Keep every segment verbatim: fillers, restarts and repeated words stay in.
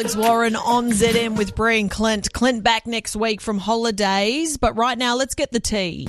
Alex Warren on Z M with Bree and Clint. Clint back next week from holidays, but right now let's get the tea.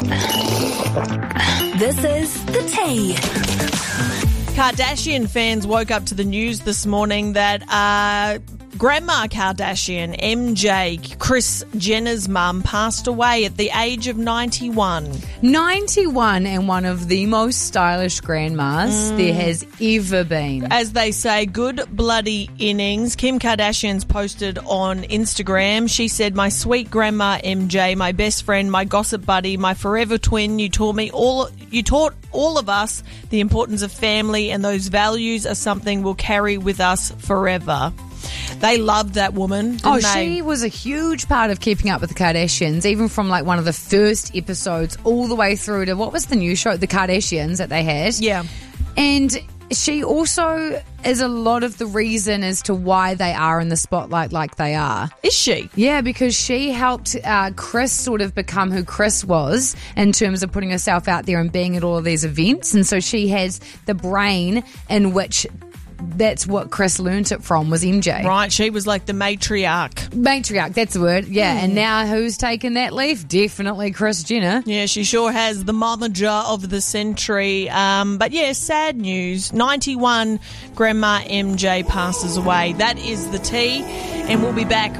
This is the tea. Kardashian fans woke up to the news this morning that uh, Grandma Kardashian, M J, Kris Jenner's mum, passed away at the age of ninety-one. ninety-one and one of the most stylish grandmas mm. there has ever been. As they say, good bloody innings. Kim Kardashian's posted on Instagram. She said, "My sweet grandma M J, my best friend, my gossip buddy, my forever twin. You taught me all. You taught all of us the importance of family, and those values are something we'll carry with us forever." They loved that woman, didn't oh, they? she was a huge part of keeping up with the Kardashians, even from like one of the first episodes all the way through to, what was the new show? The Kardashians that they had. Yeah. And she also is a lot of the reason as to why they are in the spotlight like they are. Is she? Yeah, because she helped uh, Kris sort of become who Kris was in terms of putting herself out there and being at all of these events. And so she has the brain in which... that's what Kris learnt it from, was M J. Right, she was like the matriarch. Matriarch, that's the word. Yeah, mm. And now who's taken that leaf? Definitely Kris Jenner. Yeah, she sure has, the momager of the century. Um, but yeah, sad news. ninety-one, Grandma M J passes away. That is the tea, and we'll be back